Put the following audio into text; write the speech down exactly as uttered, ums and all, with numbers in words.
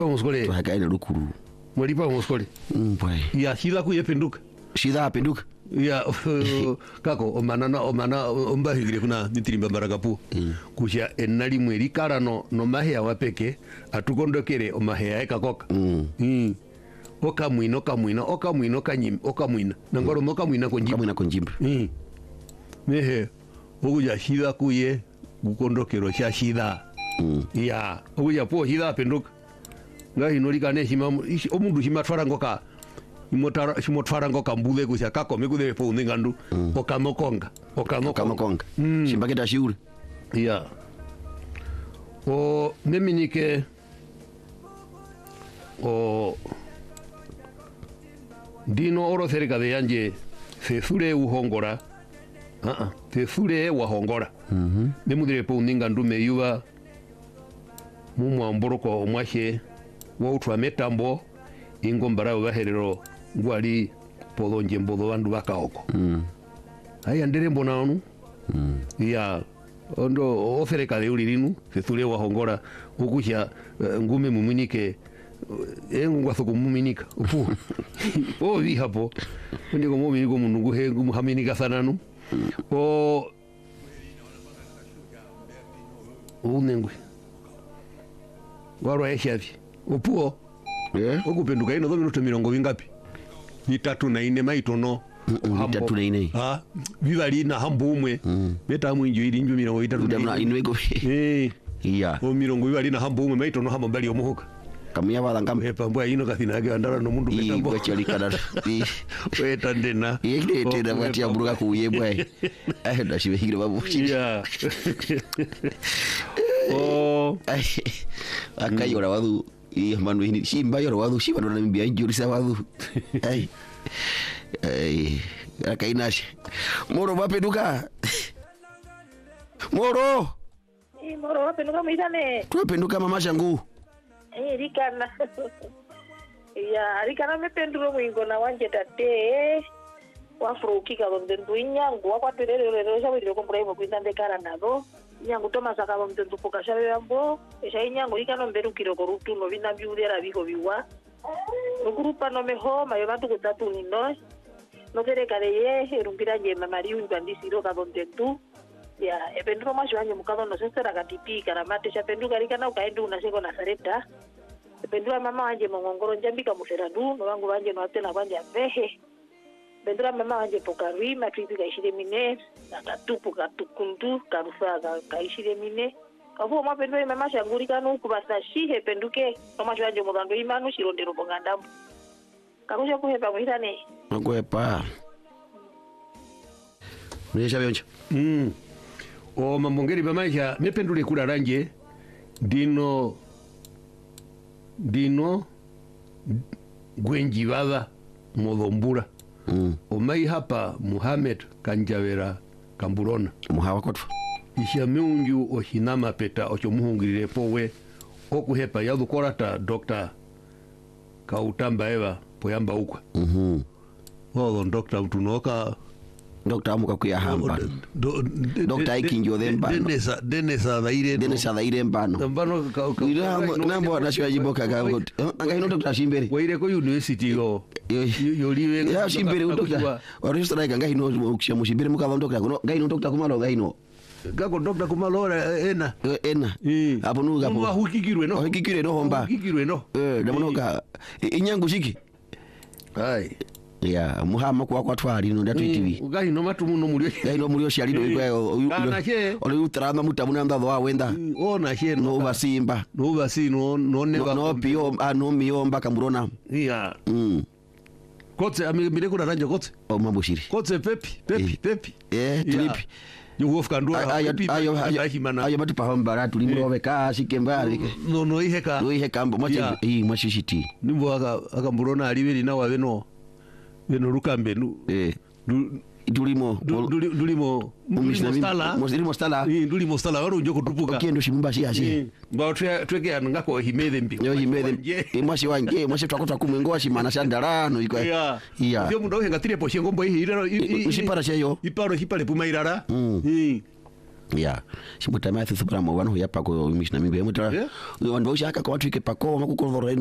muskole twakaenda rukuru muripa muskole mbwe ya shida kuyependuka shida apenduka ya kako omanana omana ombahigire kuna nitirimba barakapu mm. kusha enali mweri karano no mahya wapeke atukondokere omahya ekakoka mm. mm. oka mwino oka mwino oka mwino oka nyim oka mwina nangoro moka mwina konjimba mwina konjimba mm. mehe okuja shida kuye gukondokero sha shida mm. ya okuja po shida apenduka ngahi nolikane shima omundu shimatwara ngoka imotara shimotwara ngoka mbule kusha kako mekude po ndingandu mm. okanokonga okanokonga mm. shimbaketa shiure ya o neminike o dino oro cerca de yanje sesure uhongora ah uh -uh. sesure wahongora mhm mm nemudire po ndingandu meyuba mumwa mboroko omwashe wa utwa metambo ingombara baherero ngwali polonje mbodo bandu bakaoko mm. aya ndere mbona onu mm. ya ondo ofereka de ulirinu fetule wa hongora ukucha uh, ngume muminike engwa soko muminika upu o vi hapo ndi ko muminiko munungu he ngumu haminika sananu mm. o unengwe waro eshavi upuo yeah. okupenduka ino minuto mirongo vingapi ni tatu na ine maitono mm, tatu na ine ha vivali na hambo umwe mm. beta mwinjo ili njo mirongo itatu na ine ego eh iya o mirongo vivali na hambo umwe maitono hamba mbali omuhoka kamya bala ngam epa mbwa ino kathina age andara no mundu beta mbo chali kana weta ndena yeke tena bati aburuka kuye bwa eh ndashibe higire babu ya oh akayora wadu iya manu ini shimba yoro wadu shiba ndo nambia injuri sa wadu ai ai akainashi moro bapeduka moro eh moro bapeduka mwitane tupenduka mama shangu eh rikana ya rikana mependuro mwingo na wanje tate wafurukika bondendu inyangu wakwatererero shabiro kompremo kwitande kana nabo nyangu toma sakaba mtendu pokashabe yambo esha inyangu ikano mberukiro korutu no bina byurera biho biwa okurupa no meho mayo bantu kutatu nino no terekare ye erumpira je mamari undandisiro ka bondendu ya ependro masho anje mukado no sesera katipi karamate chapenduka rikana ukaendu unaseko na sareta ependro mama anje mongongoro njambika museradu no wangu wanje no atena kwanje abehe bendera mama wanje pokari matripi kaishire mine nakatupu katukundu karufa kaishire mine kavu mwa pendwe mama shanguri kanu kubasa shihe penduke mama shanje mudando imanu shirondero bongandambu kakusha kuhepa mwitane ngwepa Mwisha byonja mm o mambongeri bamaisha mependule kula ranje dino dino gwenji baba modombura mm. omai hapa Muhammad Kanjavera Kamburona muhawa kotwa isha miunju oshinama peta ocho muhungirire powe okuhepa yadu korata Doctor Kautamba eva poyamba ukwa mhm mm wao Doctor utunoka Doctor amuka kuya hamba Doctor ikinjo themba denesa denesa daire denesa daire mbano mbano nambo nashwa jiboka gago anga ino Doctor Shimbere waire ko university yo yoliwe ya Shimbere Doctor waristra anga ino ukisha mushimbere mukava Doctor kuno anga ino Doctor kumalo gaino gago Doctor kumalo ena ena hapo nuga hapo hukikirwe no hukikirwe no homba hukikirwe no eh ndamonoka inyangu shiki ai ya muhama kwa kwa twali no ndatu T V ugai no matu muno mulio gai no mulio shalido ikwa ole utrama mutamuna ndado wa wenda ona she no basimba no basi no no neva no pio ano miomba Kamburona ya mm kotse amire kuna ranje kotse o mabushiri kotse pepi pepi pepi eh tulipi yugof kandura pepi ayo ayo batu pahamba tulimrobe ka sikembali no no iheka no iheka mbo mwachi eh mwachishiti nimbo aka Kamburona alibiri na wawe no beno rukambe nu eh dulimo dulimo mustala mustala stala eh dulimo stala waro njoko tupuka kiendo shimba shi ashi ba twe tweke ngako himede mbi yo himede imwashi wanje mwashi twakota kumwengo shimana shandara no ikwa ya ya yo mundo henga tire poshe ngombo hii iraro ushipara cheyo iparo hipale pumairara mm ya shimutama thuthu para mo wanu ya pako mishna mimbe mutra Yeah. wanbo shaka kwa watu ike pako makuko